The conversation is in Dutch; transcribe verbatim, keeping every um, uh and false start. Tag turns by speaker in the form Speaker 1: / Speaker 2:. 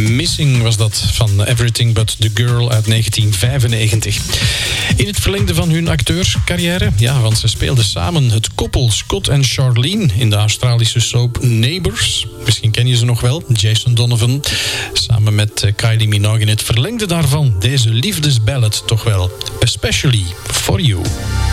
Speaker 1: Missing was dat van Everything But The Girl uit negentien vijfennegentig. In het verlengde van hun acteurscarrière, ja, want ze speelden samen het koppel Scott en Charlene in de Australische soap Neighbours. Misschien ken je ze nog wel, Jason Donovan. Samen met Kylie Minogue in het verlengde daarvan deze liefdesballad toch wel. Especially For You.